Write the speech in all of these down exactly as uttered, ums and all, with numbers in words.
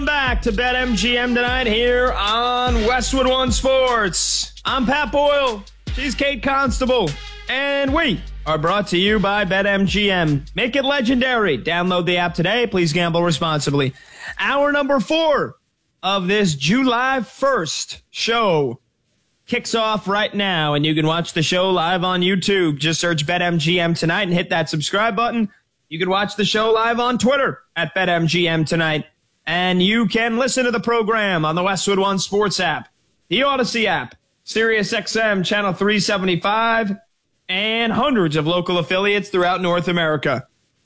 Back to BetMGM tonight here on Westwood One Sports. I'm Pat Boyle. She's Kate Constable. And we are brought to you by BetMGM. Make it legendary. Download the app today. Please gamble responsibly. Hour number four of this July first show kicks off right now, and you can watch the show live on YouTube. Just search BetMGM tonight and hit that subscribe button. You can watch the show live on Twitter at BetMGM tonight. And you can listen to the program on the Westwood One Sports app, the Odyssey app, Sirius X M Channel three seventy-five, and hundreds of local affiliates throughout North America.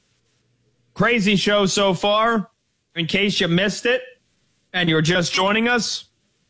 Crazy show so far. In case you missed it and you're just joining us,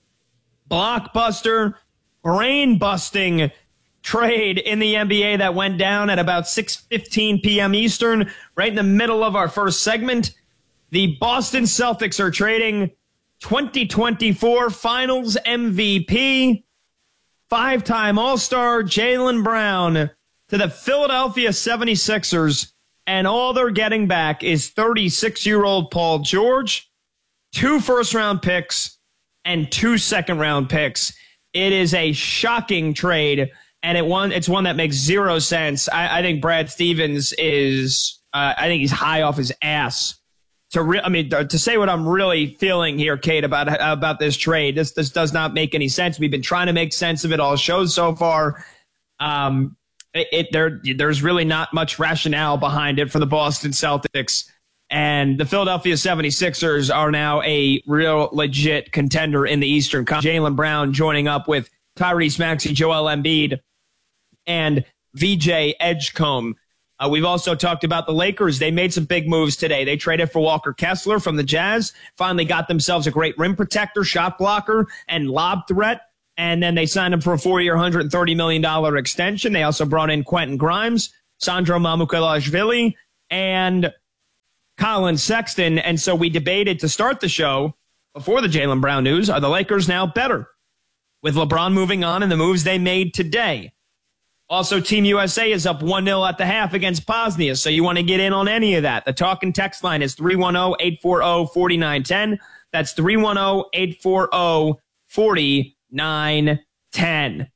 blockbuster, brain-busting trade in the N B A that went down at about six fifteen p.m. Eastern, right in the middle of our first segment. The Boston Celtics are trading twenty twenty-four Finals M V P, five-time All-Star Jaylen Brown to the Philadelphia seventy-sixers, and all they're getting back is thirty-six-year-old Paul George, two first-round picks, and two second-round picks. It is a shocking trade, and it one it's one that makes zero sense. I, I think Brad Stevens is, uh, I think he's high off his ass. To re- I mean, to say what I'm really feeling here, Kate, about about this trade, this this does not make any sense. We've been trying to make sense of it all shows so far. Um, it, it there there's really not much rationale behind it for the Boston Celtics, and the Philadelphia seventy-sixers are now a real legit contender in the Eastern Conference. Jaylen Brown joining up with Tyrese Maxey, Joel Embiid, and V J Edgecombe. Uh, we've also talked about the Lakers. They made some big moves today. They traded for Walker Kessler from the Jazz, finally got themselves a great rim protector, shot blocker, and lob threat. And then they signed him for a four-year, one hundred thirty million dollars extension. They also brought in Quentin Grimes, Sandro Mamukelashvili, and Colin Sexton. And so we debated to start the show before the Jaylen Brown news, are the Lakers now better with LeBron moving on and the moves they made today? Also, Team U S A is up one nil at the half against Bosnia, so you want to get in on any of that. The talk and text line is three one zero, eight four zero, four nine one zero. That's three one zero, eight four zero, four nine one zero.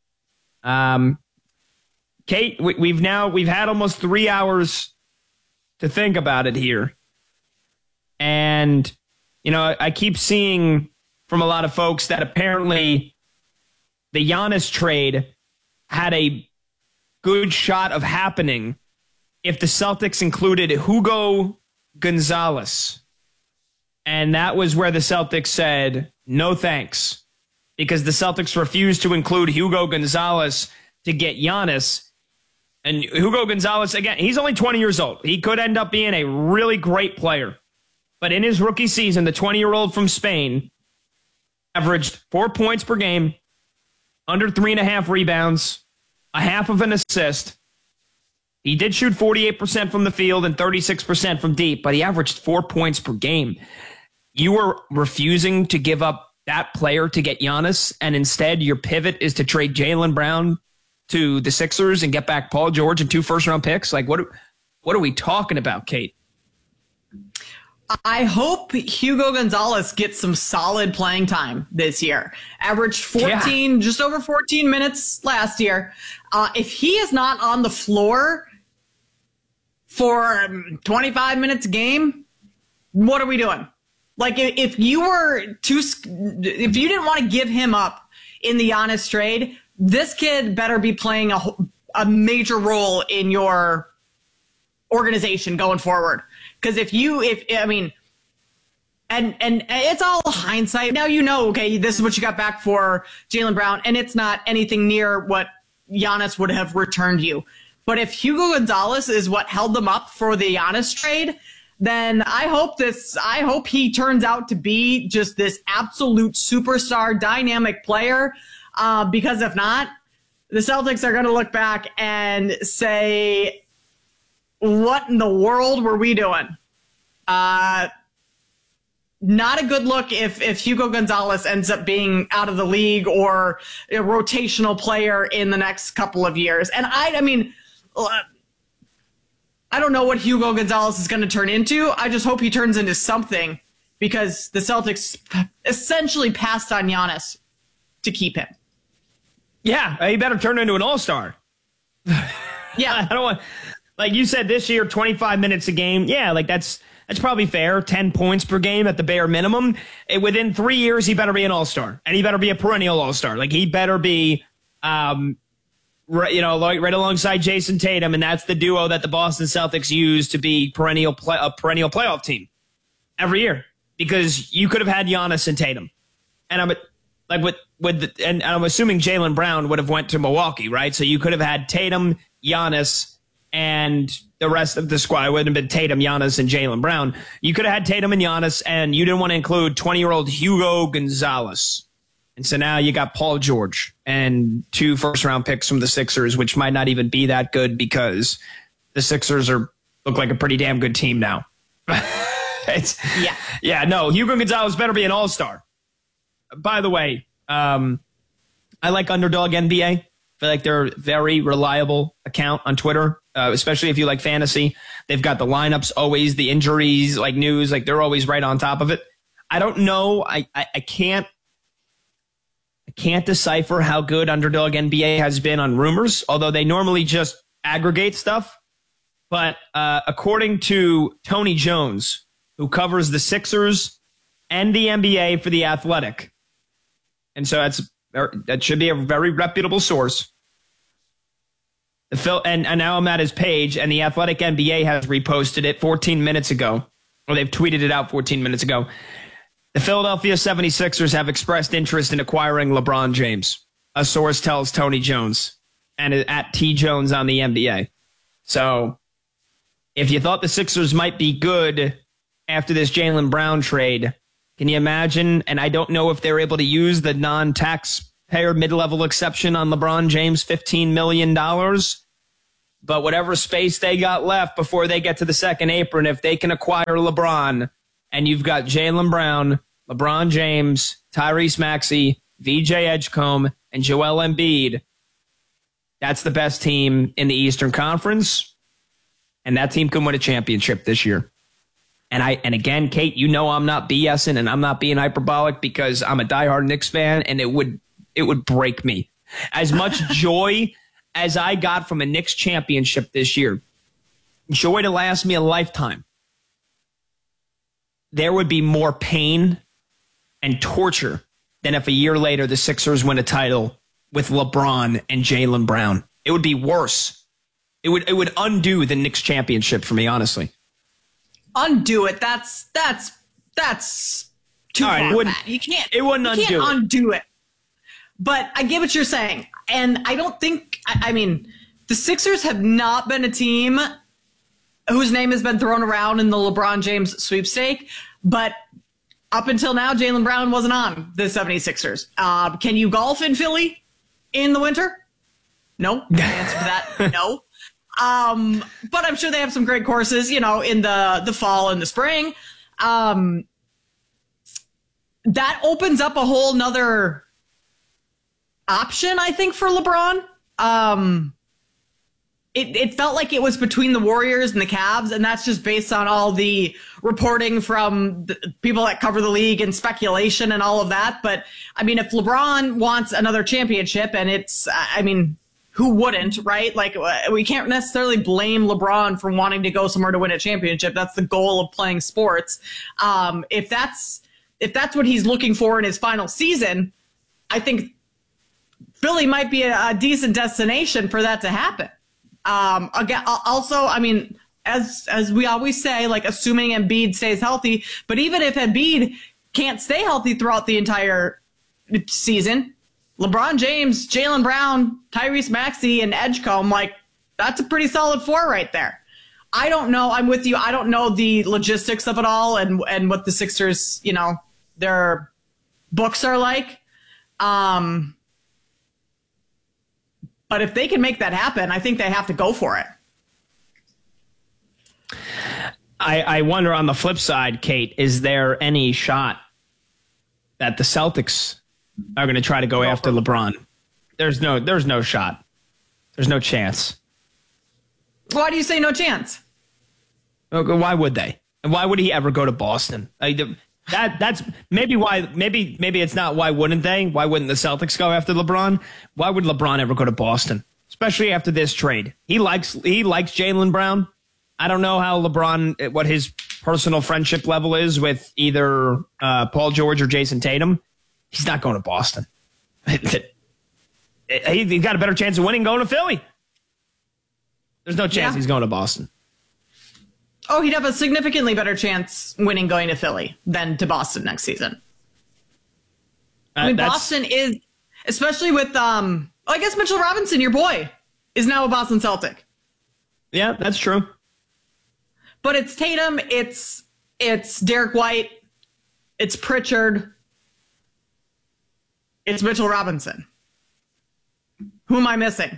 Um, Kate, we, we've now we've had almost three hours to think about it here. And, you know, I keep seeing from a lot of folks that apparently the Giannis trade had a good shot of happening if the Celtics included Hugo Gonzalez. And that was where the Celtics said, no thanks, because the Celtics refused to include Hugo Gonzalez to get Giannis. And Hugo Gonzalez, again, he's only twenty years old. He could end up being a really great player. But in his rookie season, the twenty-year-old from Spain averaged four points per game, under three and a half rebounds, a half of an assist. He did shoot forty-eight percent from the field and thirty-six percent from deep, but he averaged four points per game. You were refusing to give up that player to get Giannis, and instead your pivot is to trade Jaylen Brown to the Sixers and get back Paul George and two first-round picks? Like, what, what are we talking about, Kate? I hope Hugo Gonzalez gets some solid playing time this year. Averaged fourteen, yeah. just over fourteen minutes last year. Uh, if he is not on the floor for um, twenty-five minutes a game, what are we doing? Like, if, if you were too, if you didn't want to give him up in the Giannis trade, this kid better be playing a, a major role in your organization going forward. Because if you, if I mean, and and it's all hindsight. Now you know, okay, this is what you got back for Jaylen Brown, and it's not anything near what Giannis would have returned you. But if Hugo Gonzalez is what held them up for the Giannis trade, then I hope this. I hope he turns out to be just this absolute superstar, dynamic player. Uh, because if not, the Celtics are going to look back and say, what in the world were we doing? Uh, not a good look if, if Hugo Gonzalez ends up being out of the league or a rotational player in the next couple of years. And I, I mean, I don't know what Hugo Gonzalez is going to turn into. I just hope he turns into something because the Celtics essentially passed on Giannis to keep him. Yeah, he better turn into an all-star. Yeah. I don't want, like you said, this year, twenty-five minutes a game. Yeah, like that's that's probably fair. ten points per game at the bare minimum. It, within three years, he better be an all-star, and he better be a perennial all-star. Like he better be, um, right, you know, like right alongside Jason Tatum, and that's the duo that the Boston Celtics use to be perennial play, a perennial playoff team every year. Because you could have had Giannis and Tatum, and I'm like with with the, and I'm assuming Jaylen Brown would have went to Milwaukee, right? So you could have had Tatum, Giannis, and the rest of the squad. It wouldn't have been Tatum, Giannis, and Jaylen Brown. You could have had Tatum and Giannis, and you didn't want to include twenty-year-old Hugo Gonzalez. And so now you got Paul George and two first-round picks from the Sixers, which might not even be that good because the Sixers are look like a pretty damn good team now. It's, yeah. Yeah, no, Hugo Gonzalez better be an all-star. By the way, um, I like Underdog N B A. I feel like they're a very reliable account on Twitter, uh, especially if you like fantasy. They've got the lineups always, the injuries, like news, like they're always right on top of it. I don't know. I, I, I can't I can't decipher how good Underdog N B A has been on rumors, although they normally just aggregate stuff. But uh, according to Tony Jones, who covers the Sixers and the N B A for The Athletic. And so that's that should be a very reputable source. The Phil, and, and now I'm at his page, and The Athletic N B A has reposted it fourteen minutes ago, or they've tweeted it out fourteen minutes ago. The Philadelphia seventy-sixers have expressed interest in acquiring LeBron James, a source tells Tony Jones, and at T Jones on the N B A. So if you thought the Sixers might be good after this Jaylen Brown trade, can you imagine? And I don't know if they're able to use the non-taxpayer mid-level exception on LeBron James, fifteen million dollars. But whatever space they got left before they get to the second apron, if they can acquire LeBron, and you've got Jaylen Brown, LeBron James, Tyrese Maxey, V J Edgecombe, and Joel Embiid, that's the best team in the Eastern Conference. And that team can win a championship this year. And I and again, Kate, you know I'm not BSing and I'm not being hyperbolic because I'm a diehard Knicks fan, and it would it would break me. As much joy as I got from a Knicks championship this year, joy to last me a lifetime, there would be more pain and torture than if a year later the Sixers win a title with LeBron and Jaylen Brown. It would be worse. It would it would undo the Knicks championship for me, honestly. Undo it. That's that's that's too All right, far it back. You can't. It wouldn't you undo can't it. undo it. But I get what you're saying, and I don't think. I, I mean, the Sixers have not been a team whose name has been thrown around in the LeBron James sweepstake. But up until now, Jaylen Brown wasn't on the seventy-sixers. Uh, can you golf in Philly in the winter? No. The answer to that, no. Um, but I'm sure they have some great courses, you know, in the, the fall and the spring. Um, that opens up a whole nother option, I think, for LeBron. Um, it, it felt like it was between the Warriors and the Cavs, and that's just based on all the reporting from the people that cover the league and speculation and all of that. But, I mean, if LeBron wants another championship, and it's, I mean, who wouldn't, right? Like, we can't necessarily blame LeBron for wanting to go somewhere to win a championship. That's the goal of playing sports. Um, if that's if that's what he's looking for in his final season, I think Philly might be a, a decent destination for that to happen. Um, again, also, I mean, as as we always say, like, assuming Embiid stays healthy, but even if Embiid can't stay healthy throughout the entire season, LeBron James, Jaylen Brown, Tyrese Maxey, and Edgecombe, like, that's a pretty solid four right there. I don't know. I'm with you. I don't know the logistics of it all and and what the Sixers, you know, their books are like. Um, but if they can make that happen, I think they have to go for it. I, I wonder on the flip side, Kate, is there any shot that the Celtics are going to try to go after LeBron? There's no, there's no shot. There's no chance. Why do you say no chance? Why would they? And why would he ever go to Boston? I, the, that that's maybe why. Maybe maybe it's not why wouldn't they? Why wouldn't the Celtics go after LeBron? Why would LeBron ever go to Boston, especially after this trade? He likes he likes Jaylen Brown. I don't know how LeBron, what his personal friendship level is with either uh, Paul George or Jason Tatum. He's not going to Boston. He got a better chance of winning going to Philly. There's no chance yeah. he's going to Boston. Oh, he'd have a significantly better chance winning going to Philly than to Boston next season. Uh, I mean, Boston is, especially with, um, oh, I guess Mitchell Robinson, your boy, is now a Boston Celtic. Yeah, that's true. But it's Tatum, it's it's Derek White, it's Pritchard, it's Mitchell Robinson. Who am I missing?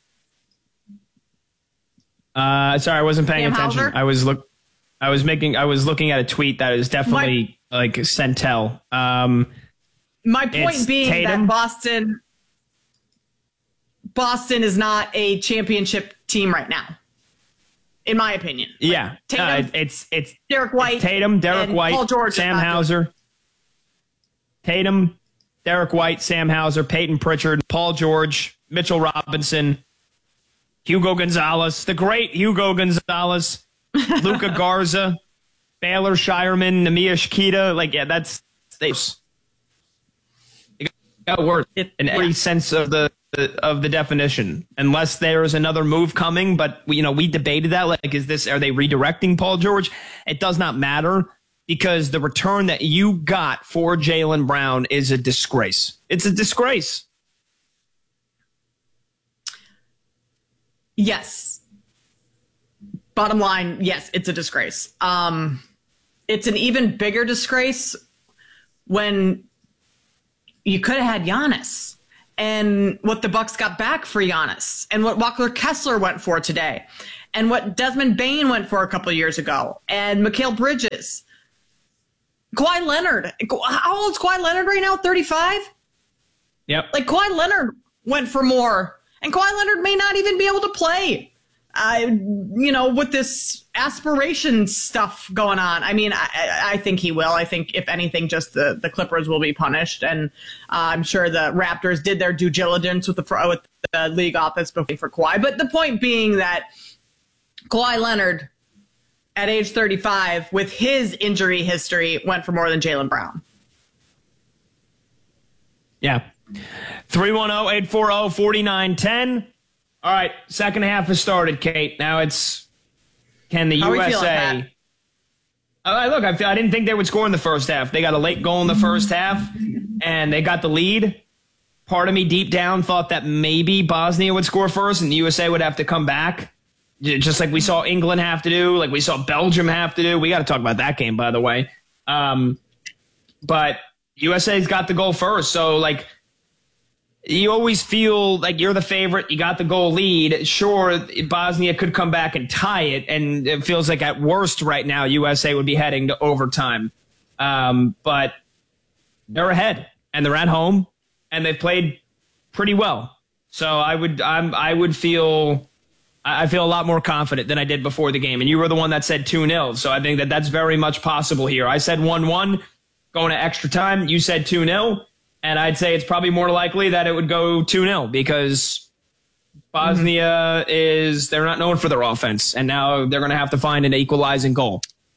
Uh, sorry, I wasn't paying Sam attention. Hauser? I was look, I was making, I was looking at a tweet that is definitely My, like Centel. Um, my point being Tatum. that Boston, Boston is not a championship team right now. In my opinion. Yeah. Like, Tatum, uh, it's it's Derek White. It's Tatum, Derek White, Paul George Sam Hauser. Tatum, Derek White, Sam Hauser, Peyton Pritchard, Paul George, Mitchell Robinson, Hugo Gonzalez, the great Hugo Gonzalez, Luka Garza, Baylor Shireman, Namiya Shikita. Like, yeah, that's states. You got to work in every yeah. sense of the of the definition, unless there's another move coming. But we, you know, we debated that. Like, is this, are they redirecting Paul George? It does not matter, because the return that you got for Jaylen Brown is a disgrace. It's a disgrace. Yes. Bottom line, yes, it's a disgrace. Um, it's an even bigger disgrace when you could have had Giannis. And what the Bucks got back for Giannis, and what Walker Kessler went for today, and what Desmond Bane went for a couple of years ago, and Mikal Bridges, Kawhi Leonard. How old is Kawhi Leonard right now? thirty-five? Yep. Like, Kawhi Leonard went for more, and Kawhi Leonard may not even be able to play. Uh, you know, with this aspiration stuff going on. I mean, I, I think he will. I think, if anything, just the, the Clippers will be punished. And uh, I'm sure the Raptors did their due diligence with the with the league office before for Kawhi. But the point being that Kawhi Leonard, at age thirty-five, with his injury history, went for more than Jaylen Brown. Yeah. three one zero, eight four zero, four nine one zero. All right, second half has started, Kate. Now it's, can the How U S A... Uh, look, I, I didn't think they would score in the first half. They got a late goal in the first half, and they got the lead. Part of me deep down thought that maybe Bosnia would score first and the U S A would have to come back, just like we saw England have to do, like we saw Belgium have to do. We got to talk about that game, by the way. Um, but U S A's got the goal first, so, like, you always feel like you're the favorite. You got the goal lead. Sure, Bosnia could come back and tie it, and it feels like at worst right now U S A would be heading to overtime. Um, but they're ahead, and they're at home, and they've played pretty well. So I would I'm, I would feel I feel a lot more confident than I did before the game. And you were the one that said two nil, so I think that that's very much possible here. I said one one going to extra time. You said two nil. And I'd say it's probably more likely that it would go two nil, because Bosnia mm-hmm. is, they're not known for their offense. And now they're going to have to find an equalizing goal.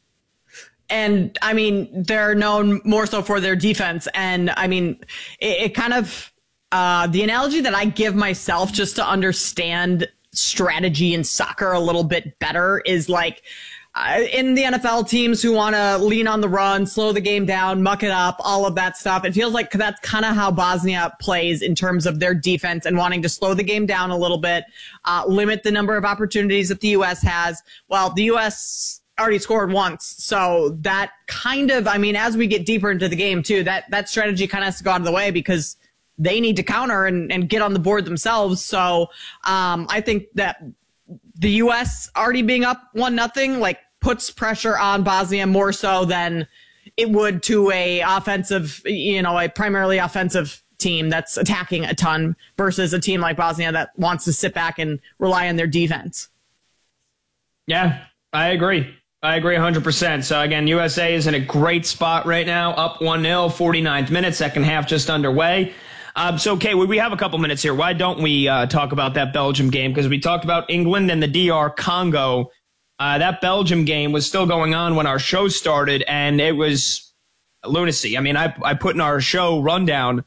And, I mean, they're known more so for their defense. And, I mean, it, it kind of, uh, the analogy that I give myself just to understand strategy in soccer a little bit better is like, Uh, in the N F L, teams who want to lean on the run, slow the game down, muck it up, all of that stuff. It feels like that's kind of how Bosnia plays in terms of their defense and wanting to slow the game down a little bit, uh, limit the number of opportunities that the U S has. Well, the U S already scored once. So that kind of, I mean, as we get deeper into the game too, that, that strategy kind of has to go out of the way, because they need to counter and, and get on the board themselves. So um, I think that the U S already being up one nothing, like, puts pressure on Bosnia more so than it would to a offensive, you know, a primarily offensive team that's attacking a ton versus a team like Bosnia that wants to sit back and rely on their defense. Yeah, I agree. I agree one hundred percent. So, again, U S A is in a great spot right now, up one nil, forty-ninth minute, second half just underway. Um, so, okay, we have a couple minutes here. Why don't we uh, talk about that Belgium game? Because we talked about England and the D R Congo. Uh, that Belgium game was still going on when our show started, and it was lunacy. I mean, I, I put in our show rundown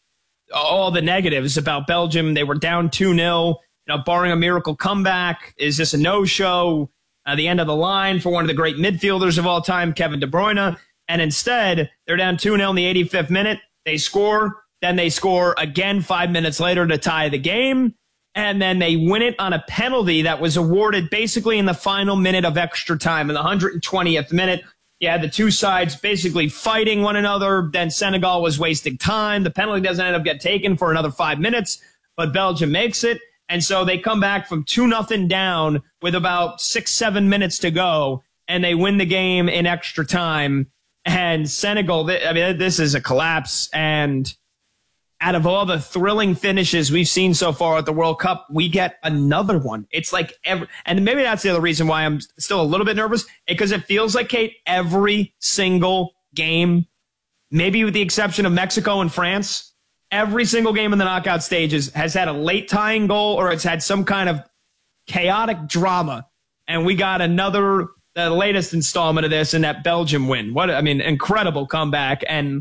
all the negatives about Belgium. They were down two nil, you know, barring a miracle comeback. Is this a no-show? Uh, the end of the line for one of the great midfielders of all time, Kevin De Bruyne. And instead, they're down two nil in the eighty-fifth minute. They score. Then they score again five minutes later to tie the game. And then they win it on a penalty that was awarded basically in the final minute of extra time. In the one hundred twentieth minute, you had the two sides basically fighting one another. Then Senegal was wasting time. The penalty doesn't end up getting taken for another five minutes, but Belgium makes it. And so they come back from two nothing down with about six, seven minutes to go, and they win the game in extra time. And Senegal, I mean, this is a collapse. And out of all the thrilling finishes we've seen so far at the World Cup, we get another one. It's like every, and maybe that's the other reason why I'm still a little bit nervous, because it feels like, Kate, every single game, maybe with the exception of Mexico and France, every single game in the knockout stages has had a late tying goal or it's had some kind of chaotic drama. And we got another, the latest installment of this in that Belgium win. What, I mean, incredible comeback. And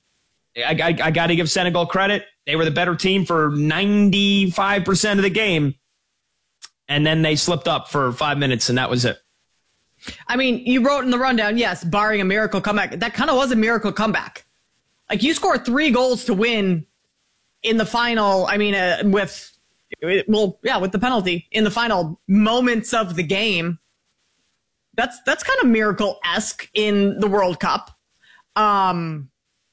I, I, I got to give Senegal credit. They were the better team for ninety-five percent of the game. And then they slipped up for five minutes, and that was it. I mean, you wrote in the rundown, yes, barring a miracle comeback. That kind of was a miracle comeback. Like, you scored three goals to win in the final. I mean, uh, with, well, yeah, with the penalty in the final moments of the game. That's that's kind of miracle-esque in the World Cup. Um,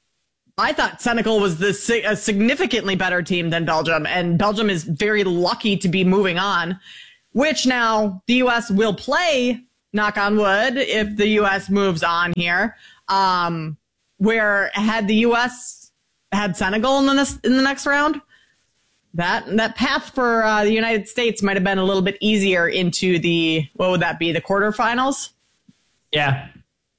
I thought Senegal was the, a significantly better team than Belgium, and Belgium is very lucky to be moving on, which now the U S will play, knock on wood, if the U S moves on here, um, where had the U S had Senegal in the, in the next round, that that path for uh, the United States might have been a little bit easier into the, what would that be, the quarterfinals? Yeah.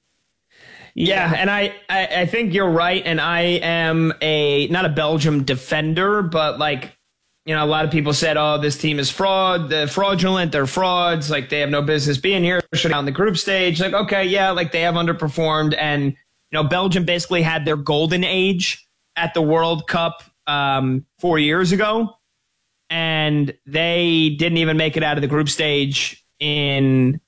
Yeah, and I, I, I think you're right, and I am a not a Belgium defender, but like, you know, a lot of people said, oh, this team is fraud, they're fraudulent, they're frauds, like they have no business being here, should on the group stage. Like, okay, yeah, like they have underperformed, and you know, Belgium basically had their golden age at the World Cup um, four years ago, and they didn't even make it out of the group stage in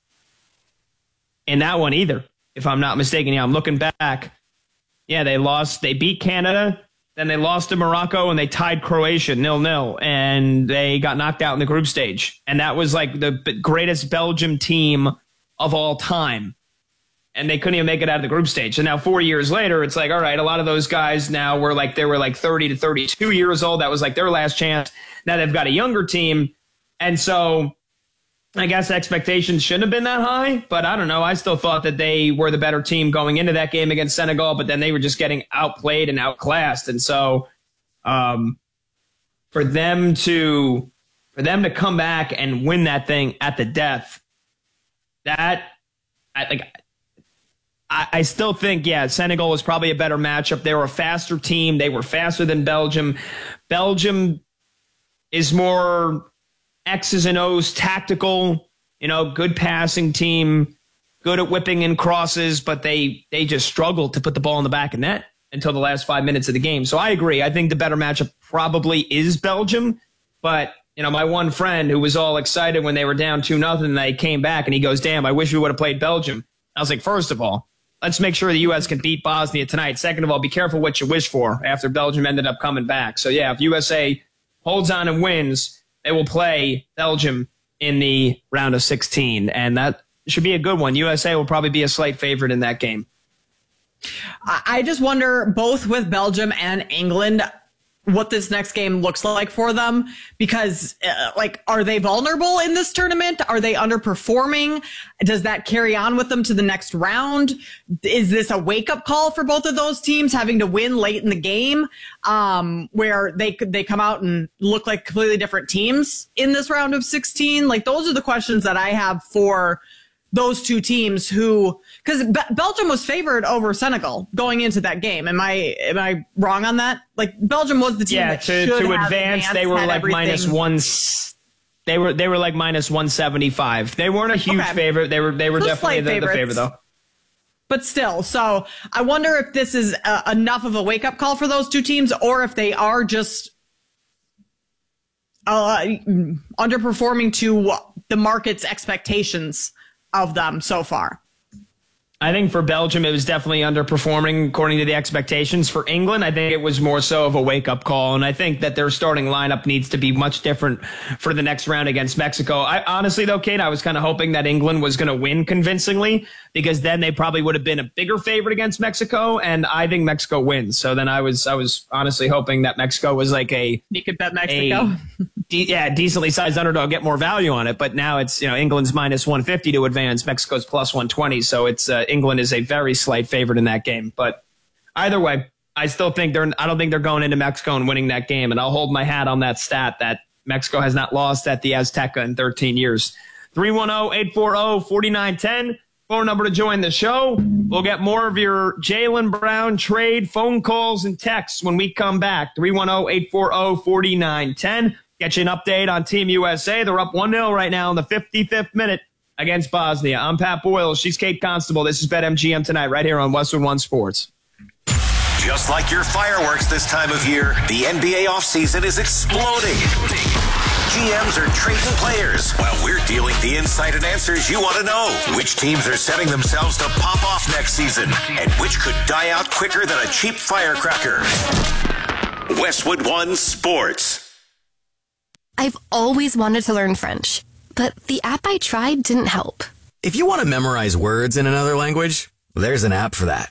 in that one either. If I'm not mistaken, yeah, I'm looking back. Yeah, they lost. They beat Canada, then they lost to Morocco, and they tied Croatia nil nil, and they got knocked out in the group stage. And that was like the greatest Belgium team of all time. And they couldn't even make it out of the group stage. And now four years later, it's like, all right, a lot of those guys now were like, they were like thirty to thirty-two years old. That was like their last chance. Now they've got a younger team. And so I guess expectations shouldn't have been that high, but I don't know. I still thought that they were the better team going into that game against Senegal, but then they were just getting outplayed and outclassed. And so um, for them to for them to come back and win that thing at the death, that I like. I, I still think, yeah, Senegal was probably a better matchup. They were a faster team. They were faster than Belgium. Belgium is more X's and O's tactical, you know, good passing team, good at whipping in crosses, but they they just struggled to put the ball in the back of net until the last five minutes of the game. So I agree. I think the better matchup probably is Belgium. But, you know, my one friend who was all excited when they were down two nothing and they came back and he goes, damn, I wish we would have played Belgium. I was like, first of all, let's make sure the U S can beat Bosnia tonight. Second of all, be careful what you wish for after Belgium ended up coming back. So, yeah, if U S A holds on and wins, they will play Belgium in the round of sixteen, and that should be a good one. U S A will probably be a slight favorite in that game. I just wonder, both with Belgium and England, what this next game looks like for them, because uh, like, are they vulnerable in this tournament? Are they underperforming? Does that carry on with them to the next round? Is this a wake up call for both of those teams having to win late in the game, um, where they they come out and look like completely different teams in this round of sixteen? Like, those are the questions that I have for those two teams who, because Be- Belgium was favored over Senegal going into that game. Am I am I wrong on that? Like Belgium was the team yeah, that to, should to have advance, they were like everything. minus one. They were they were like minus one seventy-five. They weren't a huge Okay. favorite. They were they were So definitely slight the, the favorite favorites. though. But still, so I wonder if this is uh, enough of a wake up call for those two teams, or if they are just uh, underperforming to the market's expectations of them so far. I think for Belgium, it was definitely underperforming according to the expectations. For England, I think it was more so of a wake-up call, and I think that their starting lineup needs to be much different for the next round against Mexico. I honestly, though, Kate, I was kind of hoping that England was going to win convincingly, because then they probably would have been a bigger favorite against Mexico, and I think Mexico wins. So then I was I was honestly hoping that Mexico was like a You could bet Mexico. a de- yeah, decently sized underdog, get more value on it. But now it's, you know, England's minus one fifty to advance, Mexico's plus one twenty. So it's uh, England is a very slight favorite in that game. But either way, I still think they're, I don't think they're going into Mexico and winning that game. And I'll hold my hat on that stat that Mexico has not lost at the Azteca in thirteen years. three one zero, eight four zero, four nine one zero. Phone number to join the show. We'll get more of your Jaylen Brown trade phone calls and texts when we come back. three one zero, eight four zero, four nine one zero. Get you an update on Team U S A. They're up one nil right now in the fifty-fifth minute against Bosnia. I'm Pat Boyle. She's Kate Constable. This is BetMGM Tonight right here on Westwood One Sports. Just like your fireworks this time of year, the N B A offseason is exploding. G Ms are trading players while we're dealing the insight and answers you want to know. Which teams are setting themselves to pop off next season, and which could die out quicker than a cheap firecracker. Westwood One Sports. I've always wanted to learn French, but the app I tried didn't help. If you want to memorize words in another language, there's an app for that.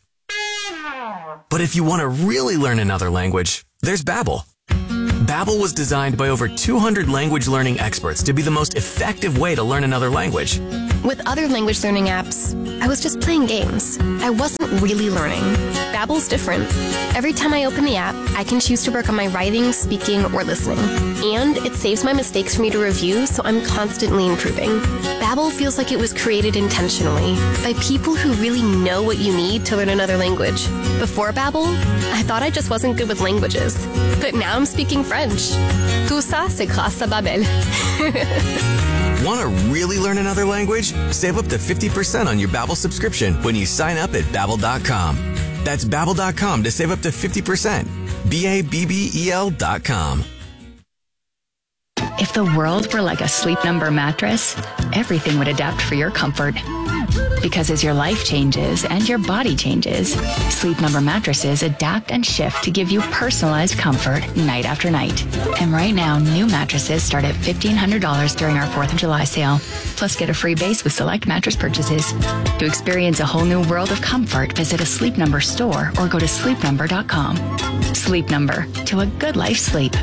But if you want to really learn another language, there's Babbel. Babbel was designed by over two hundred language learning experts to be the most effective way to learn another language. With other language learning apps, I was just playing games. I wasn't really learning. Babbel's different. Every time I open the app, I can choose to work on my writing, speaking, or listening. And it saves my mistakes for me to review, so I'm constantly improving. Babbel feels like it was created intentionally by people who really know what you need to learn another language. Before Babbel, I thought I just wasn't good with languages. But now I'm speaking French. Tout ça, c'est grâce à Babbel. Want to really learn another language? Save up to fifty percent on your Babbel subscription when you sign up at Babbel dot com. That's Babbel dot com to save up to fifty percent. B A B B E L dot com. If the world were like a Sleep Number mattress, everything would adapt for your comfort. Because as your life changes and your body changes, Sleep Number mattresses adapt and shift to give you personalized comfort night after night. And right now, new mattresses start at fifteen hundred dollars during our fourth of July sale. Plus, get a free base with select mattress purchases. To experience a whole new world of comfort, visit a Sleep Number store or go to sleep number dot com. Sleep Number, to a good life sleep.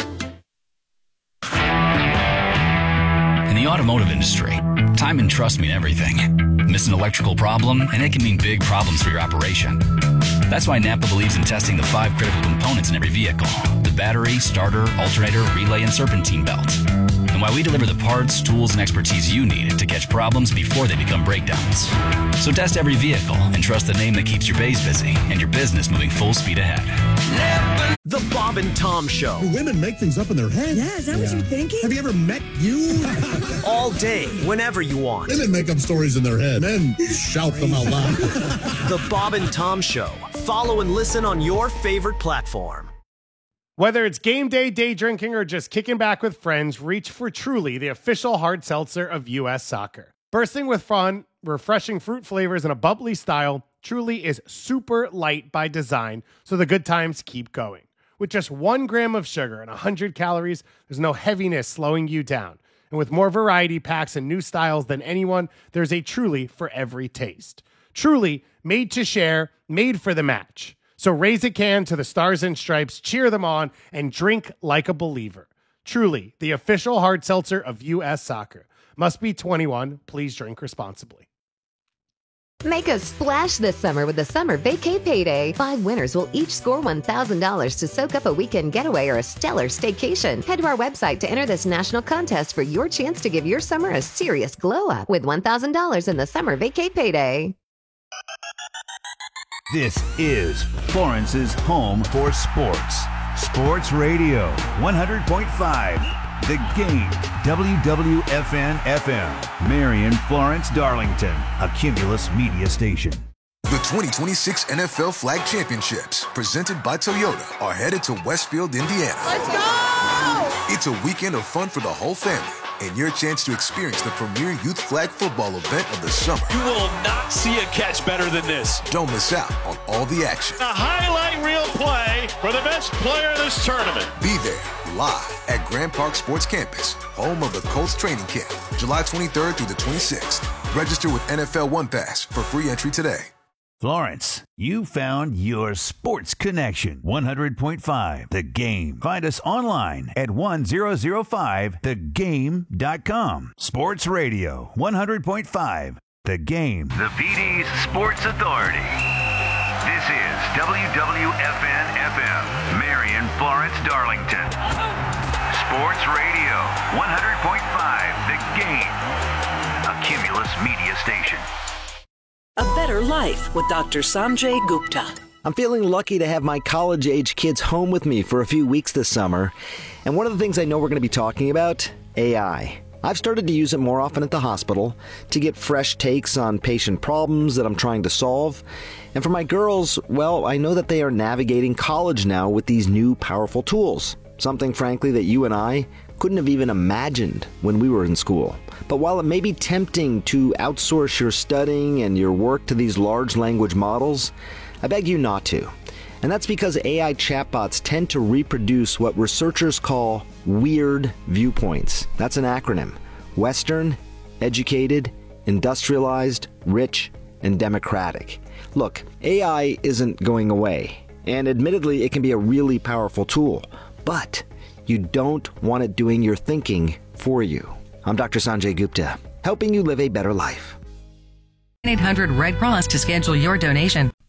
In the automotive industry, time and trust mean everything. Miss an electrical problem, and it can mean big problems for your operation. That's why Napa believes in testing the five critical components in every vehicle: the battery, starter, alternator, relay, and serpentine belt. And why we deliver the parts, tools, and expertise you need to catch problems before they become breakdowns. So test every vehicle and trust the name that keeps your bays busy and your business moving full speed ahead. The Bob and Tom Show. Do women make things up in their head? Yeah, is that yeah. what you're thinking? Have you ever met you? All day, whenever you want. Women make up stories in their head. Men shout them out loud. The Bob and Tom Show. Follow and listen on your favorite platform. Whether it's game day, day drinking, or just kicking back with friends, reach for Truly, the official hard seltzer of U S Soccer. Bursting with fun, refreshing fruit flavors, and a bubbly style, Truly is super light by design, so the good times keep going. With just one gram of sugar and one hundred calories, there's no heaviness slowing you down. And with more variety packs and new styles than anyone, there's a Truly for every taste. Truly, made to share, made for the match. So raise a can to the Stars and Stripes, cheer them on, and drink like a believer. Truly, the official hard seltzer of U S Soccer. Must be twenty-one. Please drink responsibly. Make a splash this summer with the Summer Vacay Payday. Five winners will each score one thousand dollars to soak up a weekend getaway or a stellar staycation. Head to our website to enter this national contest for your chance to give your summer a serious glow up with one thousand dollars in the Summer Vacay Payday. This is Florence's home for sports. Sports Radio, one hundred point five. The Game, W W F N F M, Marion, Florence, Darlington, a Cumulus media station. The twenty twenty-six N F L Flag Championships, presented by Toyota, are headed to Westfield, Indiana. Let's go! It's a weekend of fun for the whole family, and your chance to experience the premier youth flag football event of the summer. You will not see a catch better than this. Don't miss out on all the action. A highlight reel play for the best player in this tournament. Be there, live at Grand Park Sports Campus, home of the Colts training camp, July twenty-third through the twenty-sixth. Register with N F L One Pass for free entry today. Florence, you found your sports connection. one hundred point five The Game. Find us online at one thousand five the game dot com. Sports Radio, one hundred point five The Game. The P D's Sports Authority. This is W W F N F M, Marion, Florence, Darlington. Sports Radio, one hundred point five The Game. A Cumulus media station. A better life with Doctor Sanjay Gupta. I'm feeling lucky to have my college-age kids home with me for a few weeks this summer. And one of the things I know we're going to be talking about, A I. I've started to use it more often at the hospital to get fresh takes on patient problems that I'm trying to solve. And for my girls, well, I know that they are navigating college now with these new powerful tools. Something, frankly, that you and I couldn't have even imagined when we were in school. But while it may be tempting to outsource your studying and your work to these large language models, I beg you not to. And that's because A I chatbots tend to reproduce what researchers call weird viewpoints. That's an acronym. Western, educated, industrialized, rich, and democratic. Look, A I isn't going away. And admittedly, it can be a really powerful tool. But you don't want it doing your thinking for you. I'm Doctor Sanjay Gupta, helping you live a better life. one eight hundred Red Cross to schedule your donation.